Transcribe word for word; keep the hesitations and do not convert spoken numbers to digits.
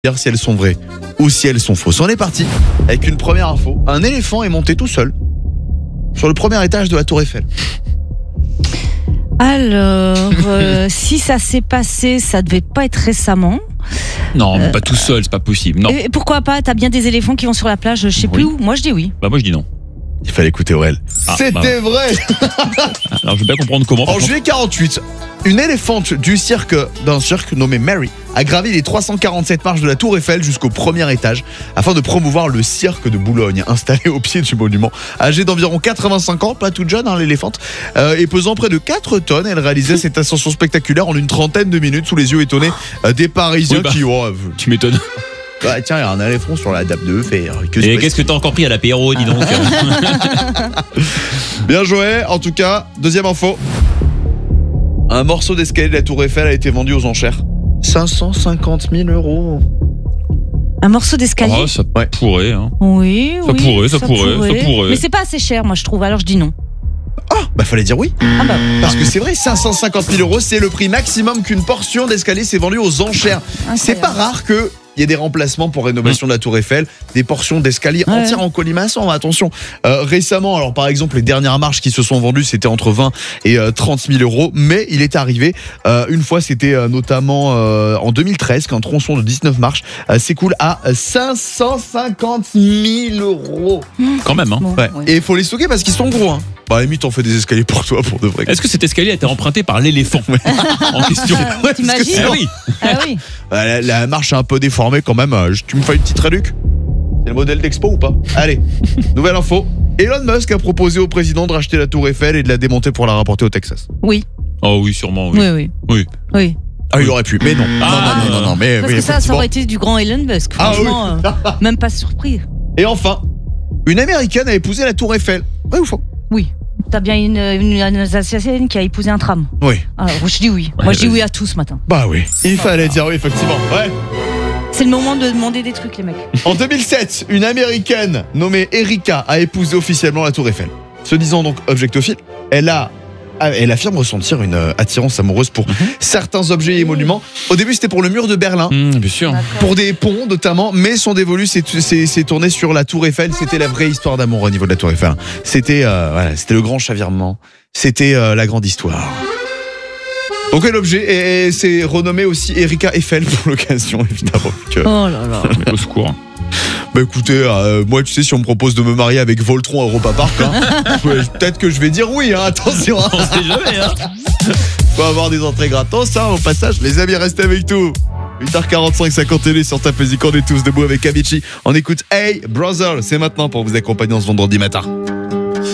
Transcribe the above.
dire si elles sont vraies ou si elles sont fausses. On est parti avec une première info. Un éléphant est monté tout seul sur le premier étage de la Tour Eiffel. Alors, euh, si ça s'est passé, ça devait pas être récemment. Non, mais pas tout seul, c'est pas possible. Non. Et pourquoi pas? T'as bien des éléphants qui vont sur la plage, je sais plus Oui. où. Moi, je dis oui. Bah moi je dis non. Il fallait écouter Aurel. Ah, C'était bah. vrai. Alors je veux bien comprendre comment. par En contre. juillet quarante-huit, une éléphante du cirque d'un cirque nommé Mary a gravi les trois cent quarante-sept marches de la Tour Eiffel jusqu'au premier étage afin de promouvoir le cirque de Boulogne installé au pied du monument. Âgée d'environ quatre-vingt-cinq ans, pas toute jeune hein, l'éléphante, euh, et pesant près de quatre tonnes, elle réalisait cette ascension spectaculaire en une trentaine de minutes sous les yeux étonnés euh, des Parisiens Oui, bah. qui... Oh, euh, Tu m'étonnes. bah, tiens, il y a un éléphant sur la dalle de fer. Que se Et passe- qu'est-ce que t'as encore pris à l'apéro, dis donc. Bien joué. En tout cas, deuxième info. Un morceau d'escalier de la Tour Eiffel a été vendu aux enchères. cinq cent cinquante mille euros. Un morceau d'escalier. Oh, ça Ouais. pourrait. Hein. Oui, Ça oui. pourrait, ça pourrait, ça pourrait. Mais c'est pas assez cher, moi, je trouve. Alors, je dis non. Ah, bah fallait dire oui. Ah bah. Parce que c'est vrai, cinq cent cinquante mille euros, c'est le prix maximum qu'une portion d'escalier s'est vendue aux enchères. C'est pas rare que il y ait des remplacements pour rénovation de la Tour Eiffel, des portions d'escalier Ouais. entières en colimaçon. Attention. Euh, récemment, alors par exemple, les dernières marches qui se sont vendues, c'était entre vingt et euh, trente mille euros. Mais il est arrivé euh, une fois, c'était euh, notamment euh, en deux mille treize, qu'un tronçon de dix-neuf marches euh, s'écoule à cinq cent cinquante mille euros. Quand même. Hein. Bon, Ouais. ouais. Et il faut les stocker parce qu'ils sont gros. Hein. Bah, à la limite, on fait des escaliers pour toi, pour de vrai. Est-ce que cet escalier a été emprunté par l'éléphant en question? Ouais, parce que T'imagines sinon- Ah oui. Ah oui. Euh, La, la marche est un peu déformée quand même. Euh, Tu me fais une petite réduc? C'est le modèle d'Expo ou pas? Allez, nouvelle info. Elon Musk a proposé au président de racheter la Tour Eiffel et de la démonter pour la rapporter au Texas. Oui. Oh oui, sûrement. Oui. Oui, oui. Oui. Oui. Ah, il aurait pu, mais non. Ah, non, non, non, non, mais Parce oui, que ça, ça effectivement. aurait été du grand Elon Musk. Ah oui. Franchement, euh, même pas surpris. Et enfin, une Américaine a épousé la Tour Eiffel. Ouais ou faux? Oui. T'as bien une, une, une Alsacienne qui a épousé un tram. Oui. Alors, je dis oui. Ouais, Moi, je dis vas-y. oui à tout ce matin. Bah oui. Il fallait dire oui, effectivement. Ouais. C'est le moment de demander des trucs, les mecs. En deux mille sept, une Américaine nommée Erika a épousé officiellement la Tour Eiffel. Se disant donc objectophile, elle a elle affirme ressentir une euh, attirance amoureuse pour certains objets et monuments. Au début, c'était pour le mur de Berlin, Mmh, bien sûr. pour des ponts notamment, mais son dévolu s'est s'est- s'est tourné sur la Tour Eiffel. C'était la vraie histoire d'amour au niveau de la Tour Eiffel. C'était euh, voilà, c'était le grand chavirement. C'était euh, la grande histoire. Donc ouais, l'objet et, et c'est renommé aussi Erika Eiffel pour l'occasion, évidemment. Que- Oh là là. Au secours. Bah écoutez, euh, moi tu sais, si on me propose de me marier avec Voltron à Europa Park, hein, ouais, peut-être que je vais dire oui, hein, attention. Hein. On sait jamais, hein. Faut avoir des entrées gratos, hein, au passage. Les amis, restez avec nous. huit heures quarante-cinq, ça continue sur ta musique. On est tous debout avec Avicii. On écoute Hey Brother, c'est maintenant pour vous accompagner en ce vendredi matin.